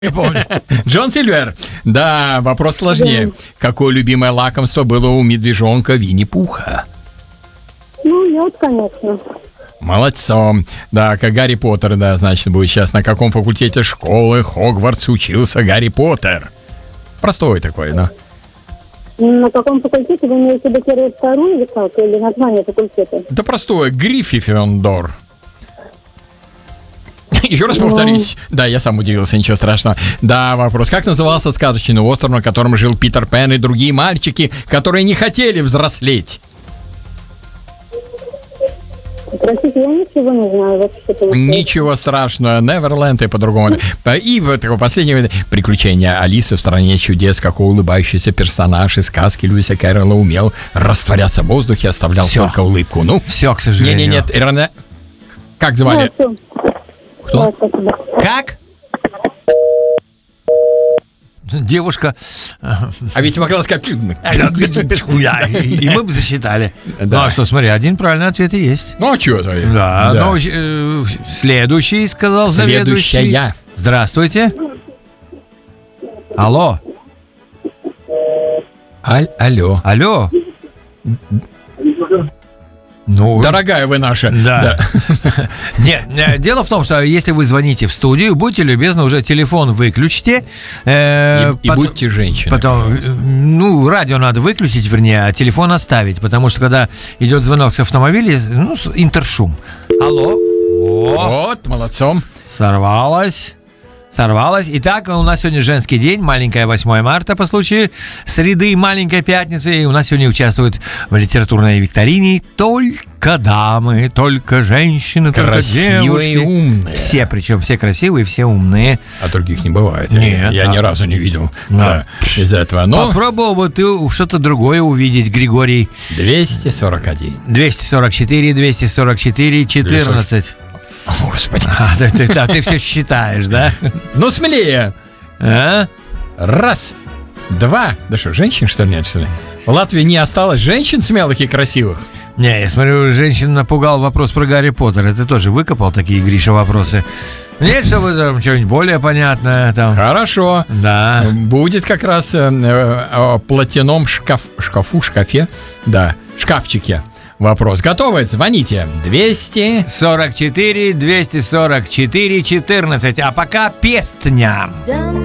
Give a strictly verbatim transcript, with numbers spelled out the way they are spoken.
Не помню. Джон Сильвер. Да, вопрос сложнее. Да. Какое любимое лакомство было у медвежонка Винни-Пуха? Ну, мед, конечно. Молодцом. Да, как Гарри Поттер, да, значит, будет сейчас. На каком факультете школы Хогвартс учился Гарри Поттер? Простой такой, да. На каком факультете вы имеете в виду первую, вторую или как? Или название факультета? Это простое. Гриффиндор. Еще раз повторить. Да, я сам удивился, ничего страшного. Да, вопрос. Как назывался сказочный остров, на котором жил Питер Пен и другие мальчики, которые не хотели взрослеть? Простите, я ничего не знаю вообще. Ничего страшного. Неверленд и по-другому. И вот такое последнее приключение Алисы в стране чудес. Какой улыбающийся персонаж из сказки Льюиса Кэрролла умел растворяться в воздухе, оставлял Всё. только улыбку. Ну, Все, к сожалению. не-не-нет, Иране... Как звали? Ну, Кто? спасибо. Как? Девушка. А ведь могла сказать... И мы бы засчитали. Да. Ну а что, смотри, один правильный ответ и есть. Ну, а что это? Да, ну, э, следующий, сказал заведующий. Следующая. Здравствуйте. Алло. Аль- алло. Алло. Ну, Дорогая вы наша. Да. Нет, э, дело в том, что если вы звоните в студию, будьте любезны, уже телефон выключите. э, И, и пот- будьте женщиной. Потом, э, ну, радио надо выключить, вернее, а телефон оставить, потому что когда идет звонок с автомобиля, ну, с- интершум. Алло. О, Вот, молодцом. сорвалось. Сорвалось. Итак, у нас сегодня женский день, маленькое восьмое марта по случаю среды, маленькой пятницы. И у нас сегодня участвуют в литературной викторине только дамы, только женщины, только Красивые девушки. и умные. Все, причем все красивые, все умные. А других не бывает. Нет, я а- ни разу не видел. Да. Да, из этого. Но Попробовал бы ты что-то другое увидеть, Григорий. двести сорок один. двести сорок четыре, двести сорок четыре, четырнадцать. Господи. А, ты, ты, да, ты все считаешь, да? Ну, смелее. А? Раз, два. Да что, женщин, что ли, нет, что ли? В Латвии не осталось женщин смелых и красивых? Не, я смотрю, женщин напугал вопрос про Гарри Поттера. Ты тоже выкопал такие, Гриша, вопросы? Нет, чтобы там что-нибудь более понятное там. Хорошо. Да. Будет как раз э, э, о платяном шкаф, шкафу, шкафе, да, шкафчике. Вопрос. Готовы? Звоните. двести сорок четыре, двести сорок четыре, четырнадцать. А пока пестня.